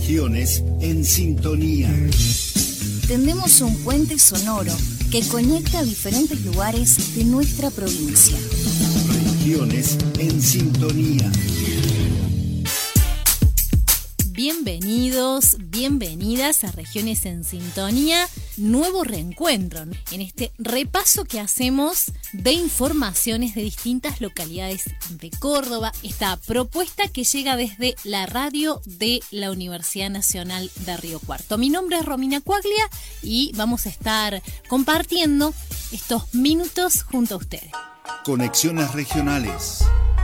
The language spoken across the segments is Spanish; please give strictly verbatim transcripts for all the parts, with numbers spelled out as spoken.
Regiones en sintonía. Tendemos un puente sonoro que conecta diferentes lugares de nuestra provincia. Regiones en sintonía. Bienvenidos, bienvenidas a Regiones en Sintonía, nuevo reencuentro en este repaso que hacemos de informaciones de distintas localidades de Córdoba. Esta propuesta que llega desde la radio de la Universidad Nacional de Río Cuarto. Mi nombre es Romina Cuaglia y vamos a estar compartiendo estos minutos junto a ustedes. Conexiones regionales.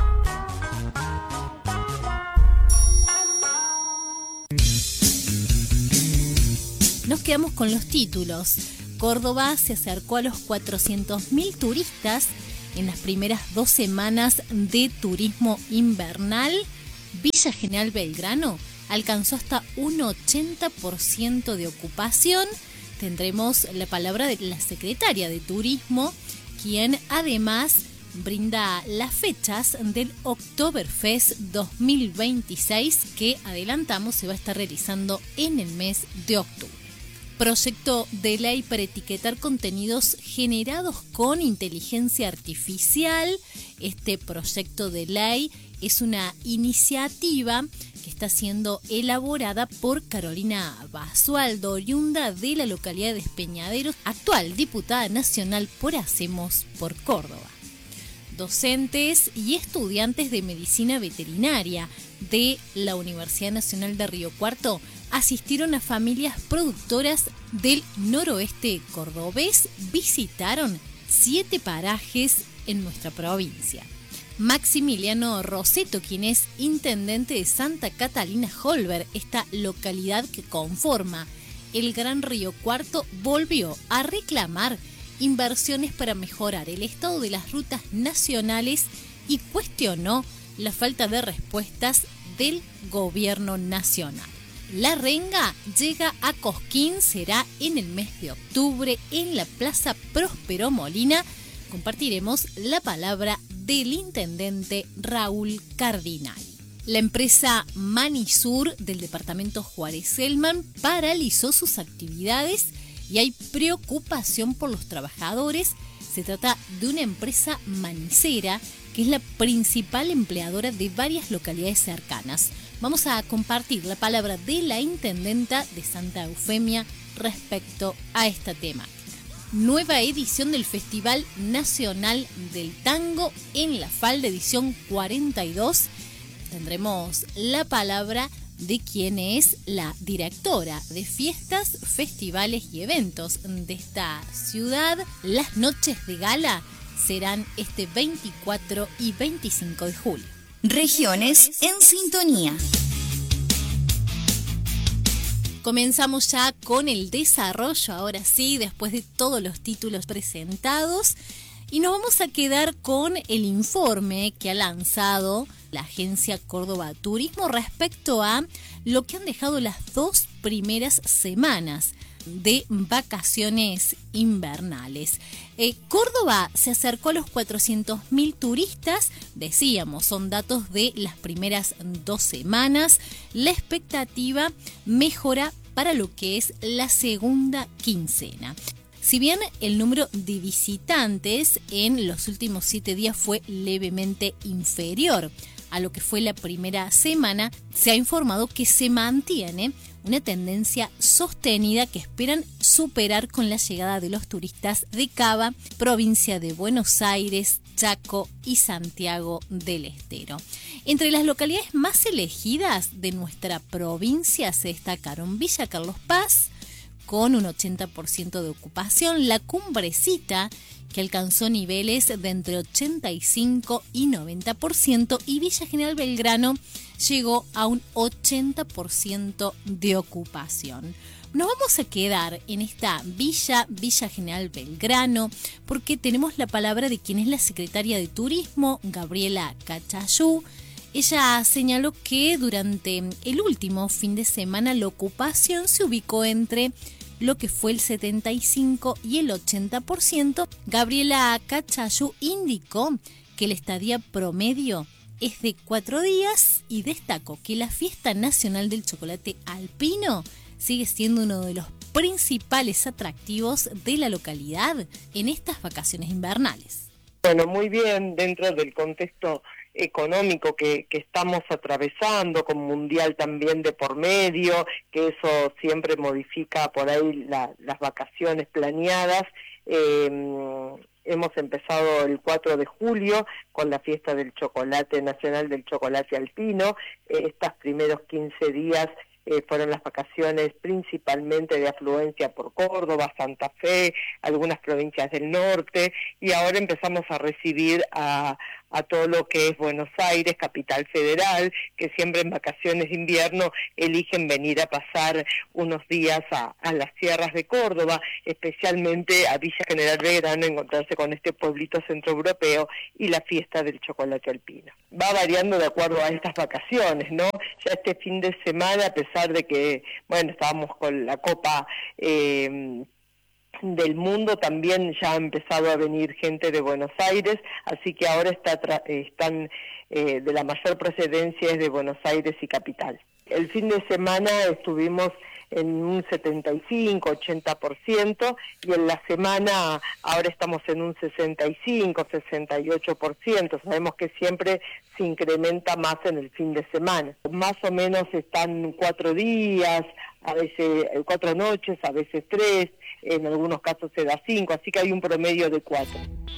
Nos quedamos con los títulos. Córdoba se acercó a los cuatrocientos mil turistas en las primeras dos semanas de turismo invernal. Villa General Belgrano alcanzó hasta un ochenta por ciento de ocupación. Tendremos la palabra de la secretaria de Turismo, quien además brinda las fechas del Oktoberfest dos mil veintiséis que adelantamos se va a estar realizando en el mes de octubre. Proyecto de ley para etiquetar contenidos generados con inteligencia artificial. Este proyecto de ley es una iniciativa que está siendo elaborada por Carolina Basualdo, oriunda de la localidad de Despeñaderos, actual diputada nacional por Hacemos por Córdoba. Docentes y estudiantes de medicina veterinaria de la Universidad Nacional de Río Cuarto asistieron a familias productoras del noroeste cordobés, visitaron siete parajes en nuestra provincia. Maximiliano Roseto, quien es intendente de Santa Catalina Holber, esta localidad que conforma el Gran Río Cuarto, volvió a reclamar inversiones para mejorar el estado de las rutas nacionales y cuestionó la falta de respuestas del gobierno nacional. La renga llega a Cosquín, será en el mes de octubre en la Plaza Próspero Molina. Compartiremos la palabra del intendente Raúl Cardinal. La empresa Manisur del departamento Juárez-Selman paralizó sus actividades y hay preocupación por los trabajadores. Se trata de una empresa manicera que es la principal empleadora de varias localidades cercanas. Vamos a compartir la palabra de la intendenta de Santa Eufemia respecto a esta temática. Nueva edición del Festival Nacional del Tango en la Falda, edición cuarenta y dos. Tendremos la palabra de quien es la directora de fiestas, festivales y eventos de esta ciudad. Las noches de gala serán este veinticuatro y veinticinco de julio. Regiones en sintonía. Comenzamos ya con el desarrollo, ahora sí, después de todos los títulos presentados. Y nos vamos a quedar con el informe que ha lanzado la agencia Córdoba Turismo respecto a lo que han dejado las dos primeras semanas de vacaciones invernales. Eh, Córdoba se acercó a los cuatrocientos mil turistas, decíamos, son datos de las primeras dos semanas. La expectativa mejora para lo que es la segunda quincena. Si bien el número de visitantes en los últimos siete días fue levemente inferior a lo que fue la primera semana, se ha informado que se mantiene una tendencia sostenida que esperan superar con la llegada de los turistas de Cava, provincia de Buenos Aires, Chaco y Santiago del Estero. Entre las localidades más elegidas de nuestra provincia se destacaron Villa Carlos Paz, con un ochenta por ciento de ocupación, La Cumbrecita, que alcanzó niveles de entre ochenta y cinco y noventa por ciento, y Villa General Belgrano llegó a un ochenta por ciento de ocupación. Nos vamos a quedar en esta villa, Villa General Belgrano, porque tenemos la palabra de quien es la secretaria de Turismo, Gabriela Cachayú. Ella señaló que durante el último fin de semana la ocupación se ubicó entre lo que fue el setenta y cinco y el ochenta por ciento. Gabriela Cachayú indicó que la estadía promedio es de cuatro días y destacó que la Fiesta Nacional del Chocolate Alpino sigue siendo uno de los principales atractivos de la localidad en estas vacaciones invernales. Bueno, muy bien, dentro del contexto económico que, que estamos atravesando, con mundial también de por medio, que eso siempre modifica por ahí la, las vacaciones planeadas. Eh, hemos empezado el cuatro de julio con la fiesta del chocolate nacional del chocolate alpino. Eh, estos primeros quince días eh, fueron las vacaciones principalmente de afluencia por Córdoba, Santa Fe, algunas provincias del norte, y ahora empezamos a recibir a a todo lo que es Buenos Aires, capital federal, que siempre en vacaciones de invierno eligen venir a pasar unos días a, a las sierras de Córdoba, especialmente a Villa General Belgrano, encontrarse con este pueblito centroeuropeo y la fiesta del chocolate alpino. Va variando de acuerdo a estas vacaciones, ¿no? Ya este fin de semana, a pesar de que, bueno, estábamos con la Copa eh, del mundo, también ya ha empezado a venir gente de Buenos Aires, así que ahora está están eh, de la mayor procedencia es de Buenos Aires y capital. El fin de semana estuvimos en un setenta y cinco, ochenta por ciento, y en la semana ahora estamos en un sesenta y cinco, sesenta y ocho por ciento. Sabemos que siempre se incrementa más en el fin de semana. Más o menos están cuatro días, a veces cuatro noches, a veces tres, en algunos casos se da cinco, así que hay un promedio de cuatro.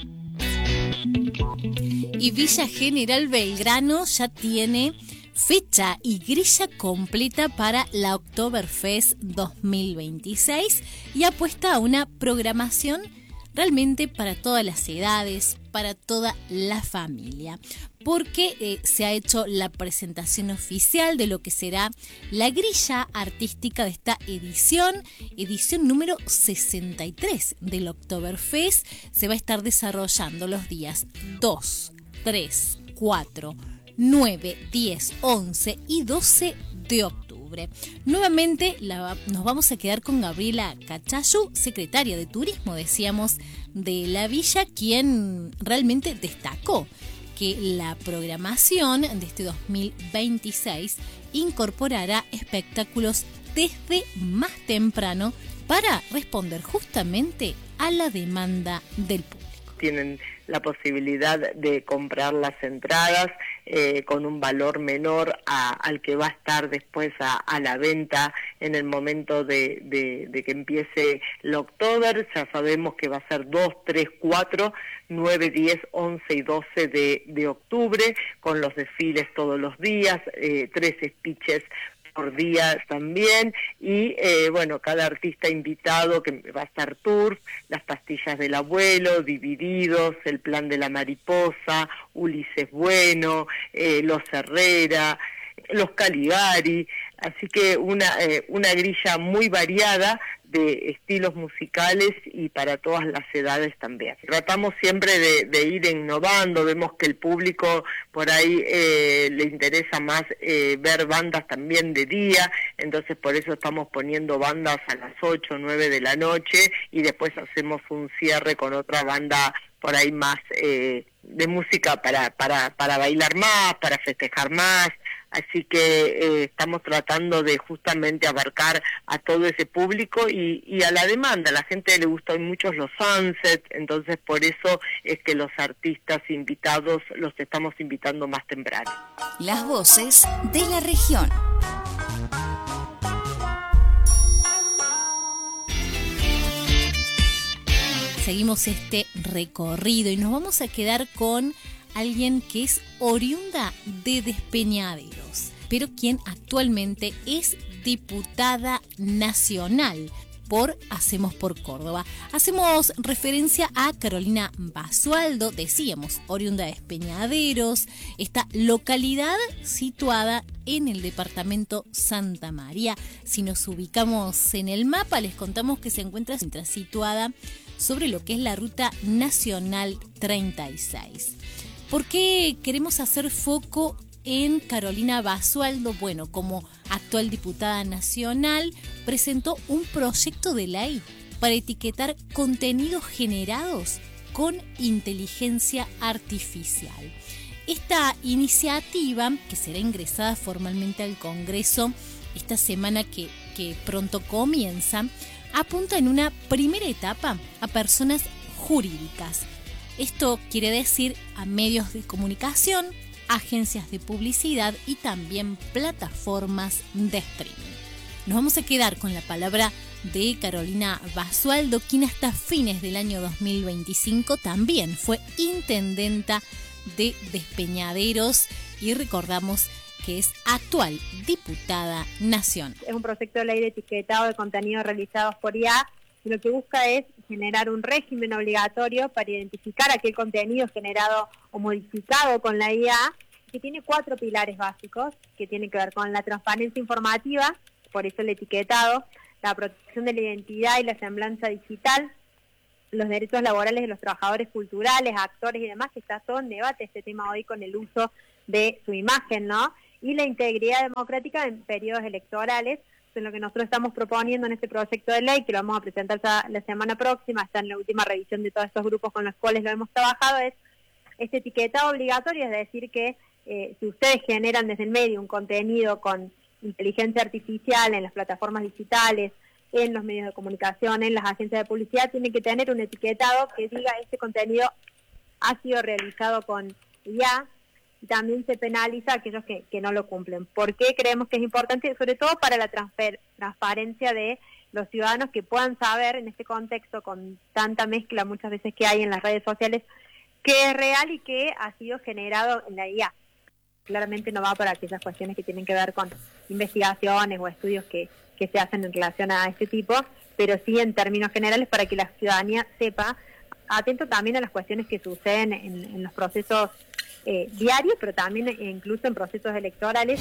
Y Villa General Belgrano ya tiene fecha y grilla completa para la Oktoberfest dos mil veintiséis y apuesta a una programación realmente para todas las edades, para toda la familia, porque eh, se ha hecho la presentación oficial de lo que será la grilla artística de esta edición, edición número sesenta y tres del Oktoberfest. Se va a estar desarrollando los días dos, tres, cuatro, nueve, diez, once y doce de octubre. Nuevamente la, nos vamos a quedar con Gabriela Cachayu, secretaria de Turismo, decíamos, de la villa, quien realmente destacó que la programación de este dos mil veintiséis incorporará espectáculos desde más temprano para responder justamente a la demanda del público. Tienen la posibilidad de comprar las entradas eh, con un valor menor a, al que va a estar después a, a la venta en el momento de, de, de que empiece el Oktober. Ya sabemos que va a ser dos, tres, cuatro, nueve, diez, once y doce de, de octubre, con los desfiles todos los días, eh, tres speeches por día también, y eh, bueno, cada artista invitado que va a estar tours, Las pastillas del abuelo, Divididos, El plan de la mariposa, Ulises Bueno, eh, Los Herrera, Los Caligari, así que una, eh, una grilla muy variada de estilos musicales y para todas las edades también. Tratamos siempre de, de ir innovando, vemos que el público por ahí eh, le interesa más eh, ver bandas también de día, entonces por eso estamos poniendo bandas a las ocho, nueve de la noche y después hacemos un cierre con otra banda por ahí más eh, de música para, para, para bailar más, para festejar más. Así que eh, estamos tratando de justamente abarcar a todo ese público y, y a la demanda. A la gente le gustan mucho los sunsets, entonces por eso es que los artistas invitados los estamos invitando más temprano. Las voces de la región. Seguimos este recorrido y nos vamos a quedar con alguien que es oriunda de Despeñaderos, pero quien actualmente es diputada nacional por Hacemos por Córdoba. Hacemos referencia a Carolina Basualdo, decíamos, oriunda de Despeñaderos, esta localidad situada en el departamento Santa María. Si nos ubicamos en el mapa, les contamos que se encuentra situada sobre lo que es la Ruta Nacional treinta y seis. ¿Por qué queremos hacer foco en Carolina Basualdo? Bueno, como actual diputada nacional, presentó un proyecto de ley para etiquetar contenidos generados con inteligencia artificial. Esta iniciativa, que será ingresada formalmente al Congreso esta semana que, que pronto comienza, apunta en una primera etapa a personas jurídicas. Esto quiere decir a medios de comunicación, agencias de publicidad y también plataformas de streaming. Nos vamos a quedar con la palabra de Carolina Basualdo, quien hasta fines del año dos mil veinticinco también fue intendenta de Despeñaderos y recordamos que es actual diputada nacional. Es un proyecto de ley de etiquetado de contenidos realizados por I A y lo que busca es generar un régimen obligatorio para identificar aquel contenido generado o modificado con la I A, que tiene cuatro pilares básicos, que tienen que ver con la transparencia informativa, por eso el etiquetado, la protección de la identidad y la semblanza digital, los derechos laborales de los trabajadores culturales, actores y demás, que está todo en debate este tema hoy con el uso de su imagen, ¿no? Y la integridad democrática en periodos electorales. En lo que nosotros estamos proponiendo en este proyecto de ley, que lo vamos a presentar la semana próxima, está en la última revisión de todos estos grupos con los cuales lo hemos trabajado, es este etiquetado obligatorio, es decir, que eh, si ustedes generan desde el medio un contenido con inteligencia artificial en las plataformas digitales, en los medios de comunicación, en las agencias de publicidad, tienen que tener un etiquetado que diga este contenido ha sido realizado con I A. También se penaliza a aquellos que, que no lo cumplen. ¿Por qué creemos que es importante? Sobre todo para la transfer, transparencia de los ciudadanos, que puedan saber en este contexto con tanta mezcla muchas veces que hay en las redes sociales, qué es real y qué ha sido generado en la I A. Claramente no va para aquellas cuestiones que tienen que ver con investigaciones o estudios que, que se hacen en relación a este tipo, pero sí en términos generales para que la ciudadanía sepa, atento también a las cuestiones que suceden en, en los procesos Eh, diario, pero también eh, incluso en procesos electorales.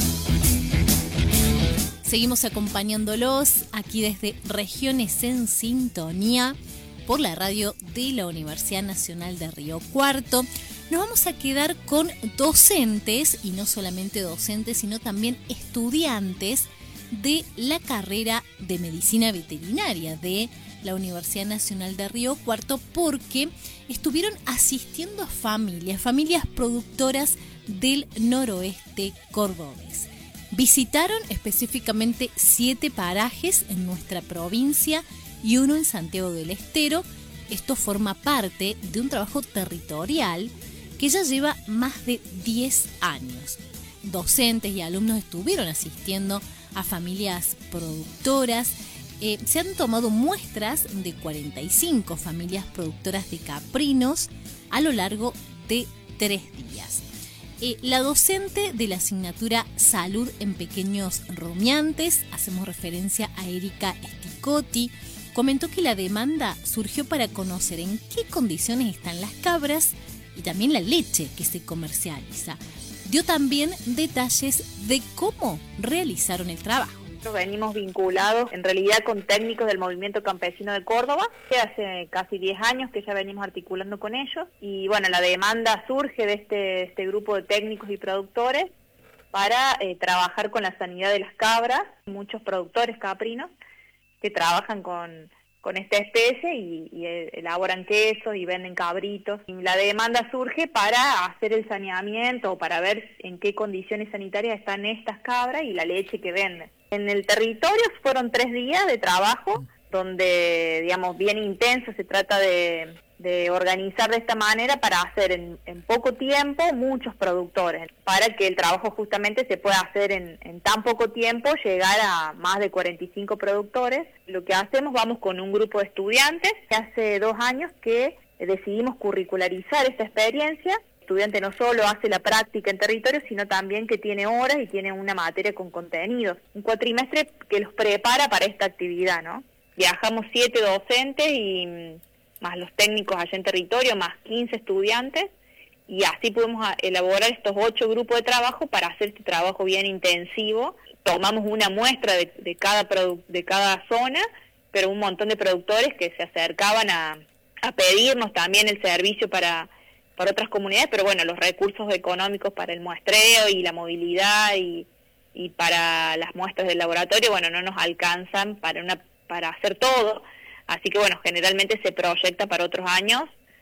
Seguimos acompañándolos aquí desde Regiones en Sintonía por la radio de la Universidad Nacional de Río Cuarto. Nos vamos a quedar con docentes, y no solamente docentes, sino también estudiantes de la carrera de Medicina Veterinaria de la Universidad Nacional de Río Cuarto, porque estuvieron asistiendo a familias, familias productoras del noroeste cordobés. Visitaron específicamente siete parajes en nuestra provincia y uno en Santiago del Estero. Esto forma parte de un trabajo territorial que ya lleva más de diez años. Docentes y alumnos estuvieron asistiendo a familias productoras. Eh, se han tomado muestras de cuarenta y cinco familias productoras de caprinos a lo largo de tres días. Eh, la docente de la asignatura Salud en Pequeños Rumiantes, hacemos referencia a Erika Sticotti, comentó que la demanda surgió para conocer en qué condiciones están las cabras y también la leche que se comercializa. Dio también detalles de cómo realizaron el trabajo. Nosotros venimos vinculados en realidad con técnicos del Movimiento Campesino de Córdoba, que hace casi diez años que ya venimos articulando con ellos, y bueno, la demanda surge de este, este grupo de técnicos y productores para eh, trabajar con la sanidad de las cabras, muchos productores caprinos que trabajan con, con esta especie y, y elaboran quesos y venden cabritos. Y la demanda surge para hacer el saneamiento, para ver en qué condiciones sanitarias están estas cabras y la leche que venden. En el territorio fueron tres días de trabajo, donde, digamos, bien intenso, se trata de, de organizar de esta manera para hacer en, en poco tiempo muchos productores, para que el trabajo justamente se pueda hacer en, en tan poco tiempo, llegar a más de cuarenta y cinco productores. Lo que hacemos, vamos con un grupo de estudiantes, que hace dos años que decidimos curricularizar esta experiencia. El estudiante no solo hace la práctica en territorio, sino también que tiene horas y tiene una materia con contenidos. Un cuatrimestre que los prepara para esta actividad, ¿no? Viajamos siete docentes y más los técnicos allá en territorio, más quince estudiantes, y así pudimos elaborar estos ocho grupos de trabajo para hacer este trabajo bien intensivo. Tomamos una muestra de, de, cada, produ de cada zona, pero un montón de productores que se acercaban a, a pedirnos también el servicio para... para otras comunidades, pero bueno, los recursos económicos para el muestreo y la movilidad y, y para las muestras del laboratorio, bueno, no nos alcanzan para una para hacer todo, así que bueno, generalmente se proyecta para otros años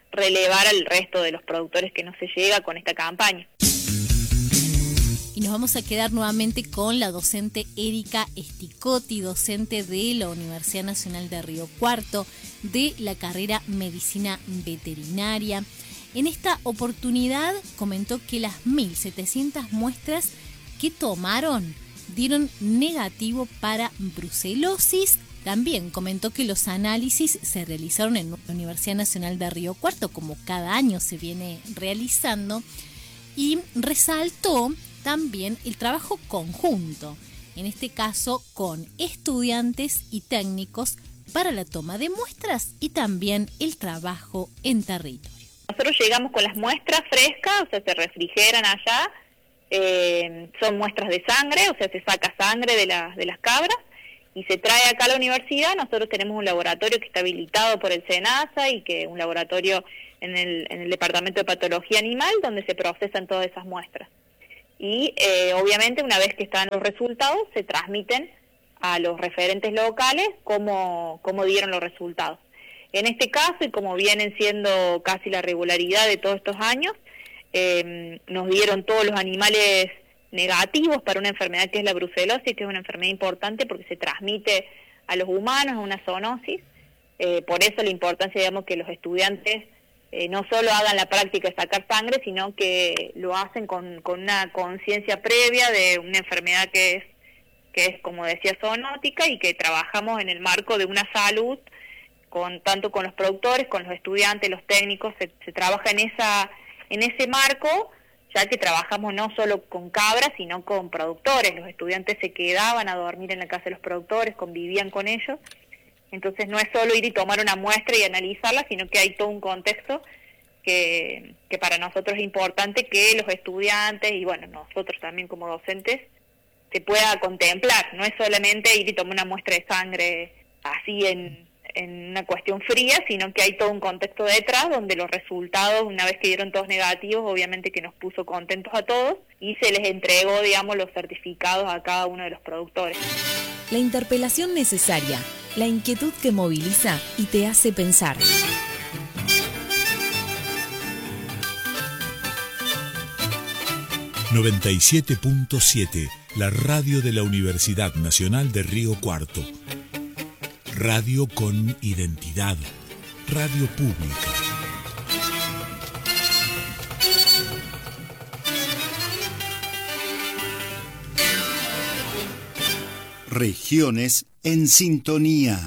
relevar al resto de los productores que no se llega con esta campaña. Y nos vamos a quedar nuevamente con la docente Erika Sticotti, docente de la Universidad Nacional de Río Cuarto, de la carrera Medicina Veterinaria. En esta oportunidad comentó que las mil setecientas muestras que tomaron dieron negativo para brucelosis. También comentó que los análisis se realizaron en la Universidad Nacional de Río Cuarto, como cada año se viene realizando, y resaltó también el trabajo conjunto, en este caso con estudiantes y técnicos para la toma de muestras y también el trabajo en territorio. Nosotros llegamos con las muestras frescas, o sea, se refrigeran allá, eh, son muestras de sangre, o sea, se saca sangre de, la, de las cabras y se trae acá a la universidad. Nosotros tenemos un laboratorio que está habilitado por el SENASA y que un laboratorio en el, en el Departamento de Patología Animal donde se procesan todas esas muestras. Y eh, obviamente una vez que están los resultados se transmiten a los referentes locales cómo, cómo dieron los resultados. En este caso, y como vienen siendo casi la regularidad de todos estos años, eh, nos dieron todos los animales negativos para una enfermedad que es la brucelosis, que es una enfermedad importante porque se transmite a los humanos, a una zoonosis. Eh, por eso la importancia, digamos, que los estudiantes eh, no solo hagan la práctica de sacar sangre, sino que lo hacen con, con una conciencia previa de una enfermedad que es, que es, como decía, zoonótica, y que trabajamos en el marco de una salud, con tanto con los productores, con los estudiantes, los técnicos, se, se trabaja en esa en ese marco, ya que trabajamos no solo con cabras, sino con productores. Los estudiantes se quedaban a dormir en la casa de los productores, convivían con ellos. Entonces no es solo ir y tomar una muestra y analizarla, sino que hay todo un contexto que, que para nosotros es importante que los estudiantes, y bueno, nosotros también como docentes, se pueda contemplar. No es solamente ir y tomar una muestra de sangre así en... en una cuestión fría, sino que hay todo un contexto detrás donde los resultados, una vez que dieron todos negativos, obviamente que nos puso contentos a todos y se les entregó, digamos, los certificados a cada uno de los productores. La interpelación necesaria, la inquietud que moviliza y te hace pensar. noventa y siete punto siete, la radio de la Universidad Nacional de Río Cuarto. Radio con identidad. Radio pública. Regiones en sintonía.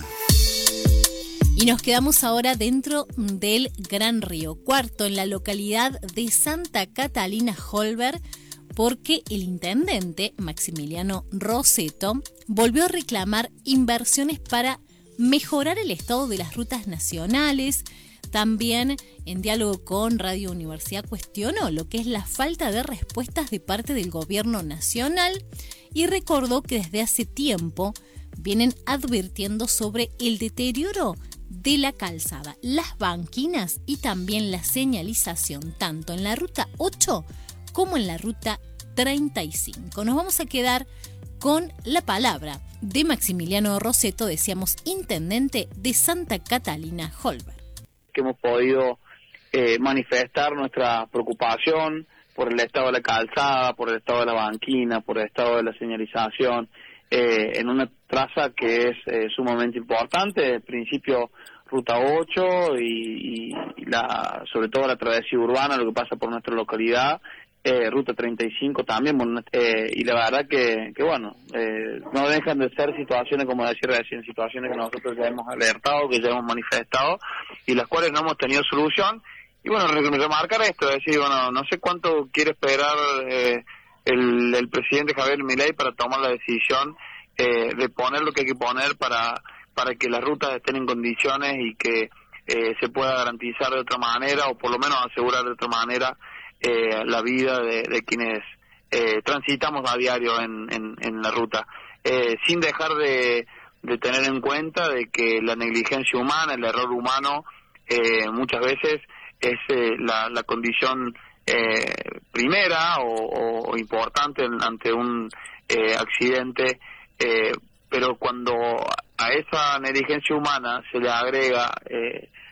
Y nos quedamos ahora dentro del Gran Río Cuarto, en la localidad de Santa Catalina Holber, porque el intendente Maximiliano Rosetto volvió a reclamar inversiones para mejorar el estado de las rutas nacionales. También, en diálogo con Radio Universidad, cuestionó lo que es la falta de respuestas de parte del gobierno nacional y recordó que desde hace tiempo vienen advirtiendo sobre el deterioro de la calzada, las banquinas y también la señalización, tanto en la ruta ocho como en la ruta treinta y cinco. Nos vamos a quedar con la palabra de Maximiliano Rosetto, decíamos, intendente de Santa Catalina Holber. Que hemos podido eh, manifestar nuestra preocupación por el estado de la calzada, por el estado de la banquina, por el estado de la señalización, eh, en una traza que es eh, sumamente importante, en principio ruta ocho y, y la, sobre todo la travesía urbana, lo que pasa por nuestra localidad, Eh, ruta treinta y cinco también, bueno, eh, y la verdad que, que bueno, eh, no dejan de ser situaciones, como decía recién, situaciones que nosotros ya hemos alertado, que ya hemos manifestado, y las cuales no hemos tenido solución. Y bueno, remarcar esto, es decir, bueno, no sé cuánto quiere esperar eh, el, el presidente Javier Milei para tomar la decisión eh, de poner lo que hay que poner para, para que las rutas estén en condiciones y que eh, se pueda garantizar de otra manera, o por lo menos asegurar de otra manera Eh, la vida de, de quienes eh, transitamos a diario en, en, en la ruta, eh, sin dejar de, de tener en cuenta de que la negligencia humana, el error humano, eh, muchas veces es eh, la, la condición eh, primera o, o importante ante un eh, accidente, eh, pero cuando a esa negligencia humana se le agrega eh,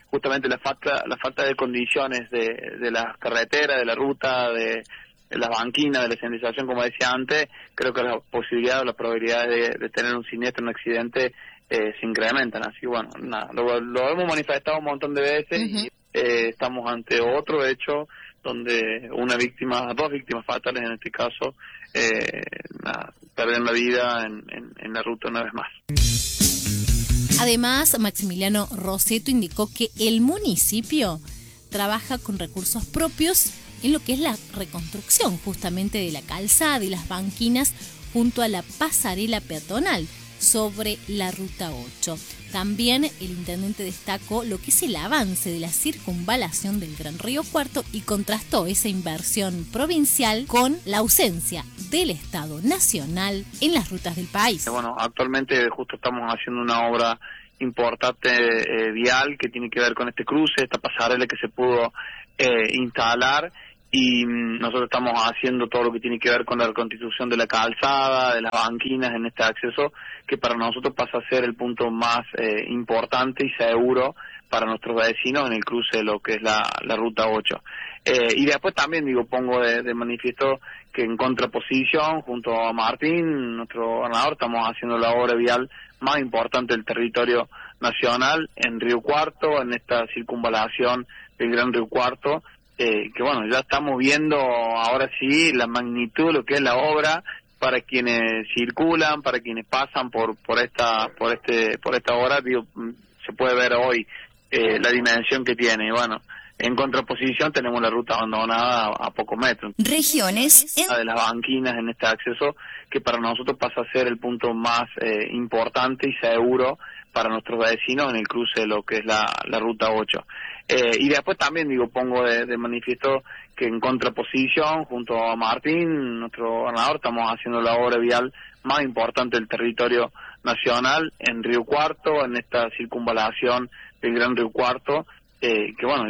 justamente la falta la falta de condiciones de, de las carreteras, de la ruta, de, de las banquinas, de la señalización, como decía antes, creo que la posibilidad o la probabilidad de, de tener un siniestro, un accidente, eh, se incrementan. Así que bueno, nada, lo, lo hemos manifestado un montón de veces. Uh-huh. Y eh, estamos ante otro hecho donde una víctima, dos víctimas fatales en este caso, eh, nada, pierden la vida en, en, en la ruta una vez más. Además, Maximiliano Roseto indicó que el municipio trabaja con recursos propios en lo que es la reconstrucción justamente de la calzada y las banquinas junto a la pasarela peatonal sobre la Ruta ocho. También el intendente destacó lo que es el avance de la circunvalación del Gran Río Cuarto y contrastó esa inversión provincial con la ausencia del Estado nacional en las rutas del país. Bueno, actualmente justo estamos haciendo una obra importante eh, vial que tiene que ver con este cruce, esta pasarela que se pudo eh, instalar, y mm, nosotros estamos haciendo todo lo que tiene que ver con la reconstitución de la calzada, de las banquinas en este acceso, que para nosotros pasa a ser el punto más eh, importante y seguro para nuestros vecinos en el cruce de lo que es la, la Ruta ocho. Eh, y después también, digo, pongo de, de manifiesto que en contraposición, junto a Martín, nuestro gobernador, estamos haciendo la obra vial más importante del territorio nacional en Río Cuarto, en esta circunvalación del Gran Río Cuarto, eh, que bueno, ya estamos viendo ahora sí la magnitud de lo que es la obra para quienes circulan, para quienes pasan por por esta por este por esta obra, digo, se puede ver hoy eh, la dimensión que tiene. Y bueno, en contraposición tenemos la ruta abandonada a, a pocos metros. Regiones. En... de las banquinas en este acceso, que para nosotros pasa a ser el punto más eh, importante y seguro para nuestros vecinos en el cruce de lo que es la, la Ruta ocho. Eh, y después también, digo, pongo de, de manifiesto que en contraposición, junto a Martín, nuestro gobernador, estamos haciendo la obra vial más importante del territorio nacional en Río Cuarto, en esta circunvalación del Gran Río Cuarto, eh, que bueno,